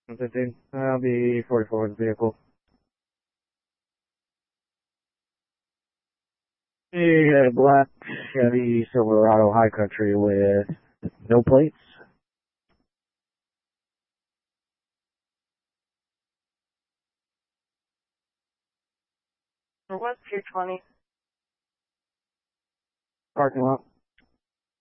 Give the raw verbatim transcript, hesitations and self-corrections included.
fifteen. I'll be forty-four with the vehicle. Yeah, black Chevy Silverado High Country with no plates. What's two twenty? Parking lot.